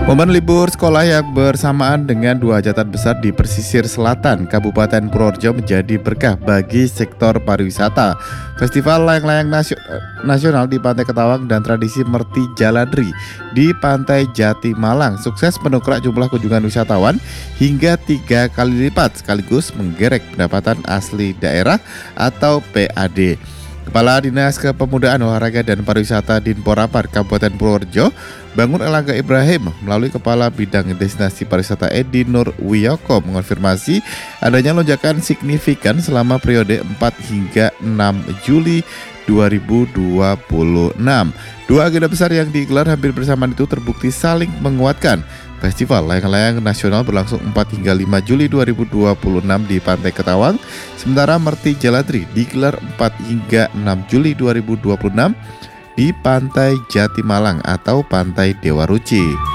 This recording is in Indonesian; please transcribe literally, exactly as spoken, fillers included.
Momen libur sekolah yang bersamaan dengan dua hajatan besar di pesisir selatan Kabupaten Purworejo menjadi berkah bagi sektor pariwisata. Festival layang-layang nasio- nasional di Pantai Ketawang dan tradisi Merti Jaladri di Pantai Jati Malang sukses mendongkrak jumlah kunjungan wisatawan hingga tiga kali lipat sekaligus menggerek pendapatan asli daerah atau P A D. Kepala Dinas Kepemudaan Olahraga dan Pariwisata Dinporapar Kabupaten Purworejo, Bangun Elaga Ibrahim, melalui Kepala Bidang Destinasi Pariwisata Edi Nur Wiyoko mengonfirmasi adanya lonjakan signifikan selama periode empat hingga enam Juli dua ribu dua puluh enam. Dua agenda besar yang digelar hampir bersamaan itu terbukti saling menguatkan. Festival layang-layang nasional berlangsung empat hingga lima Juli dua ribu dua puluh enam di Pantai Ketawang, sementara Merti Jaladri digelar empat hingga enam Juli dua ribu dua puluh enam di Pantai Jati Malang atau Pantai Dewa Ruci.